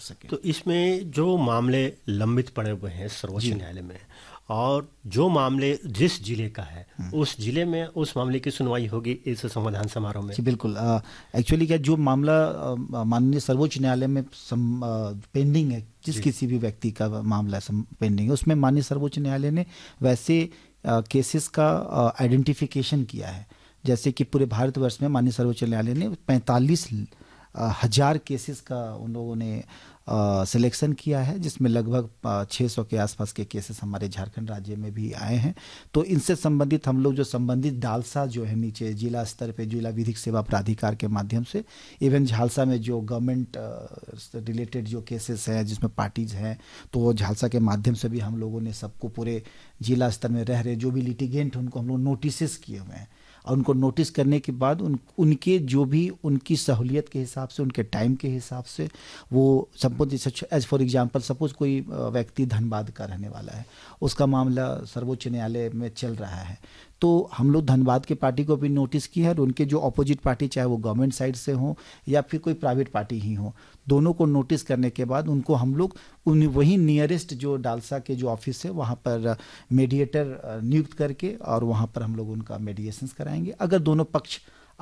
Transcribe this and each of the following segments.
सके। तो इसमें जो मामले लंबित पड़े हुए हैं सर्वोच्च न्यायालय में, और जो मामले जिस जिले का है उस जिले में उस मामले की सुनवाई होगी इस समाधान समारोह में? जी बिल्कुल। एक्चुअली क्या, जो मामला माननीय सर्वोच्च न्यायालय में पेंडिंग है, जिस किसी भी व्यक्ति का मामला पेंडिंग है, उसमें माननीय सर्वोच्च न्यायालय ने वैसे केसेस का आइडेंटिफिकेशन किया है। जैसे कि पूरे भारतवर्ष में माननीय सर्वोच्च न्यायालय ने 45,000 केसेस का उन लोगों ने सिलेक्शन किया है, जिसमें लगभग 600 के आसपास के केसेस हमारे झारखंड राज्य में भी आए हैं। तो इनसे संबंधित हम लोग जो संबंधित डालसा जो है नीचे जिला स्तर पे, जिला विधिक सेवा प्राधिकार के माध्यम से, इवन झालसा में जो गवर्नमेंट रिलेटेड जो केसेस हैं जिसमें पार्टीज हैं, तो वो झालसा के माध्यम से भी हम लोगों ने सबको पूरे जिला स्तर में रह रहे जो भी लिटिगेंट, उनको हम लोग नोटिस किए हुए हैं। और उनको नोटिस करने के बाद उनके जो भी उनकी सहूलियत के हिसाब से, उनके टाइम के हिसाब से, वो suppose as for example suppose कोई व्यक्ति धनबाद का रहने वाला है, उसका मामला सर्वोच्च न्यायालय में चल रहा है, तो हम लोग धनबाद के पार्टी को भी नोटिस किया है, और उनके जो अपोजिट पार्टी, चाहे वो गवर्नमेंट साइड से हो या फिर कोई प्राइवेट पार्टी ही हो, दोनों को नोटिस करने के बाद उनको हम लोग वहीं नियरेस्ट जो डालसा के जो ऑफिस है वहाँ पर मीडिएटर नियुक्त करके, और वहाँ पर हम लोग उनका मेडिएशंस कराएंगे। अगर दोनों पक्ष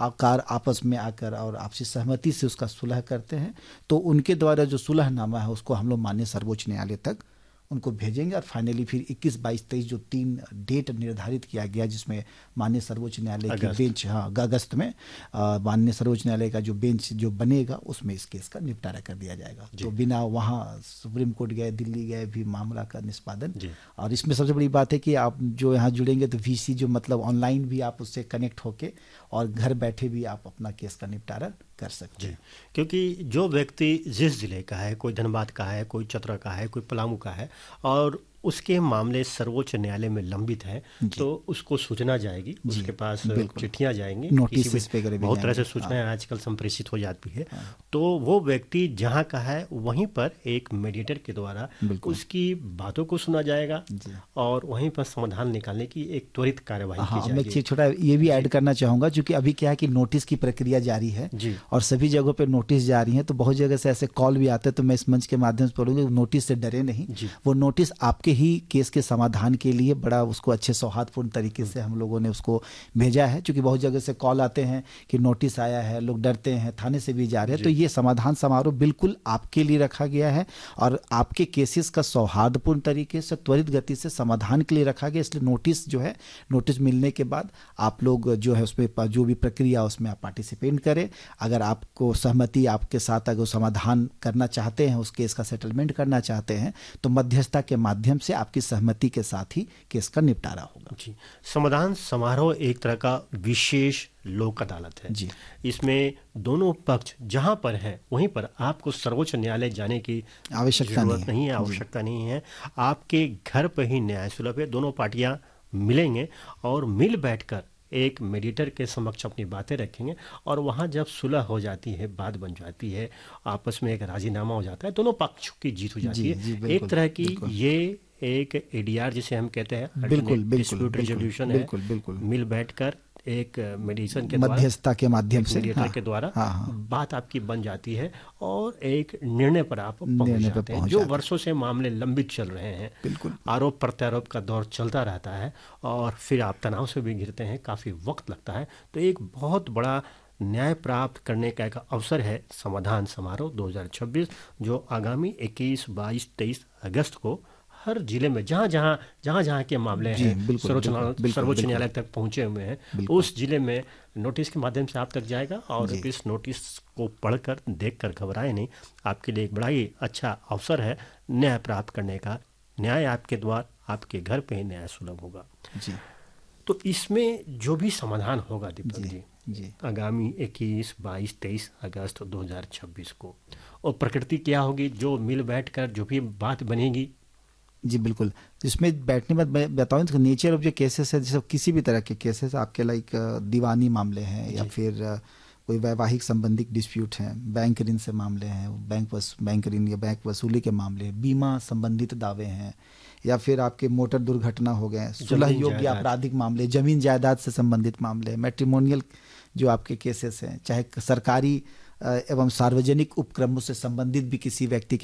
आपस में आकर और आपसी सहमति से उसका सुलह करते हैं, तो उनके द्वारा जो सुलहनामा है उसको हम लोग माननीय सर्वोच्च न्यायालय तक उनको भेजेंगे। और फाइनली फिर 21, 22, 23 जो 3 डेट निर्धारित किया गया, जिसमें माननीय सर्वोच्च न्यायालय की बेंच, अगस्त में माननीय सर्वोच्च न्यायालय का जो बेंच जो बनेगा, उसमें इस केस का निपटारा कर दिया जाएगा। तो बिना वहाँ सुप्रीम कोर्ट गए, दिल्ली गए भी मामला का निष्पादन। और इसमें सबसे बड़ी बात है कि आप जो यहाँ जुड़ेंगे तो VC जो मतलब ऑनलाइन भी आप उससे कनेक्ट होके और घर बैठे भी आप अपना केस का निपटारा कर सकते हैं। क्योंकि जो व्यक्ति जिस जिले का है, कोई धनबाद का है, कोई चतरा का है, कोई पलामू का है, और उसके मामले सर्वोच्च न्यायालय में लंबित है, तो उसको सूचना जाएगी, उसके पास चिट्ठियां जाएंगी, नोटिस वगैरह बहुत तरह से सूचनाएं आजकल संप्रेषित हो जाती है। तो वो व्यक्ति जहां का है वहीं पर एक मीडिएटर के द्वारा उसकी बातों को सुना जाएगा और वहीं पर समाधान निकालने की एक त्वरित कार्यवाही की जाएगी। मैं एक चीज छोटा ये भी ऐड करना चाहूंगा, क्योंकि अभी क्या है कि नोटिस की प्रक्रिया जारी है और सभी जगहों पे नोटिस जारी है, तो बहुत जगह से ऐसे कॉल भी आते हैं। तो मैं इस मंच के माध्यम से बोलूंगा, नोटिस से डरे नहीं, वो नोटिस आपके ही केस के समाधान के लिए बड़ा उसको अच्छे सौहार्दपूर्ण तरीके से हम लोगों ने उसको भेजा है। क्योंकि बहुत जगह से कॉल आते हैं कि नोटिस आया है, लोग डरते हैं, थाने से भी जा रहे हैं। तो ये समाधान समारोह बिल्कुल आपके लिए रखा गया है और आपके केसेस का सौहार्दपूर्ण तरीके से, त्वरित गति से समाधान के लिए रखा गया। इसलिए नोटिस जो है, नोटिस मिलने के बाद आप लोग जो है उसमें जो भी प्रक्रिया उसमें आप पार्टिसिपेट करें। अगर आपको सहमति, आपके साथ अगर समाधान करना चाहते हैं, उस केस का सेटलमेंट करना चाहते हैं, तो मध्यस्थता के माध्यम से आपकी सहमति के साथ ही केस का निपटारा होगा। जी, समाधान समारोह एक तरह का विशेष लोक अदालत है जी। इसमें दोनों पक्ष जहां पर हैं वहीं पर आपको सर्वोच्च न्यायालय जाने की आवश्यकता नहीं है, आवश्यकता नहीं है। आपके घर पर ही न्याय सुलभ है। दोनों पार्टियां मिलेंगे और मिल बैठकर एक मीडिएटर के समक्ष अपनी बातें रखेंगे और वहां जब सुलह हो जाती है, बात बन जाती है, आपस में एक राजीनामा हो जाता है, दोनों पक्षों की जीत हो जाती है। एक तरह की ये एक ADR जिसे हम कहते हैं, डिस्प्यूट रेजोल्यूशन है। मिल बैठकर एक मेडिएशन के द्वारा, मध्यस्थता के माध्यम से, मीडिएटर के द्वारा बात आपकी बन जाती है और एक निर्णय पर आप पहुंच जाते हैं। जो वर्षों से मामले लंबित चल रहे हैं, आरोप प्रत्यारोप का दौर चलता रहता है और फिर आप तनाव से भी घिरते हैं, काफी वक्त लगता है। तो एक बहुत बड़ा न्याय प्राप्त करने का एक अवसर है समाधान समारोह 2026, जो आगामी 21, 22, 23 अगस्त को हर जिले में जहां के मामले हैं सर्वोच्च न्यायालय तक पहुंचे हुए हैं, उस जिले में नोटिस के माध्यम से आप तक जाएगा। और इस नोटिस को पढ़कर, देखकर घबराए नहीं। आपके लिए एक बड़ा ही अच्छा अवसर है न्याय प्राप्त करने का। न्याय आपके द्वार, आपके घर पे ही न्याय सुलभ होगा जी। तो इसमें जो भी समाधान होगा दीपक जी, आगामी 21, 22, 23 अगस्त 2026 को, और प्रकृति क्या होगी, जो मिल बैठकर जो भी बात बनेगी जी बिल्कुल। इसमें बैठने में मैं बताऊँ तो नेचर ऑफ जो केसेस है, जैसे किसी भी तरह के केसेस आपके लाइक दीवानी मामले हैं या फिर कोई वैवाहिक संबंधित डिस्प्यूट हैं, बैंक ऋण से मामले हैं, बैंक ऋण या बैंक वसूली के मामले, बीमा संबंधित दावे हैं, या फिर आपके मोटर दुर्घटना हो गए, सुलह योग्य आपराधिक मामले, जमीन जायदाद से संबंधित मामले, मैट्रिमोनियल जो आपके केसेस हैं, चाहे सरकारी एवं सार्वजनिक उपक्रमों से संबंधित भी किसी व्यक्ति